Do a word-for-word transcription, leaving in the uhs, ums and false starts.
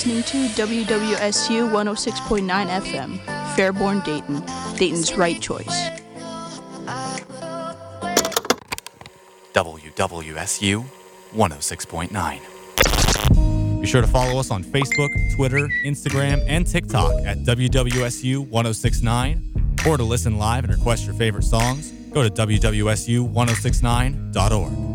Listening to W W S U one oh six point nine F M, Fairborn, Dayton. Dayton's right choice. W W S U one oh six point nine. Be sure to follow us on Facebook, Twitter, Instagram, and TikTok at W W S U ten sixty-nine, or to listen live and request your favorite songs, go to W W S U ten sixty-nine dot org.